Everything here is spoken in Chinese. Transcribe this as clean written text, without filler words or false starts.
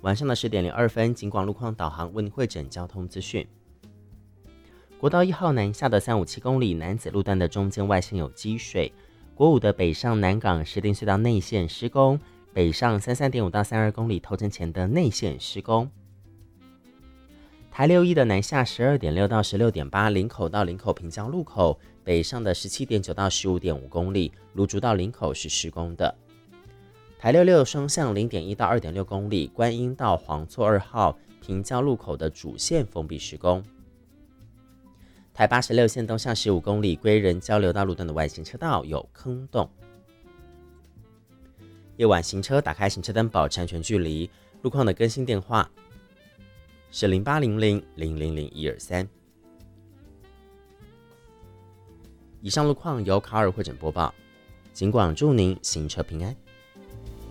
晚上的10点02分，警广路况导航为您汇整交通资讯。国道1号南下的357公里南子路段的中间外线有积水，国5的北上南港石碇隧道内线施工，北上33.5到32公里头城前的内线施工。台61的南下12.6到16.8林口到林口平交路口，北上的17.9到15.5公里，芦竹到林口是施工的。台66双向0.1到2.6公里，观音到黄厝2号平交路口的主线封闭施工。台86线东向15公里归仁交流道路段的外行车道有坑洞。夜晚行车打开行车灯保持安全距离。路况的更新电话是0800000123。以上路况由卡尔汇整播报，警广祝您行车平安。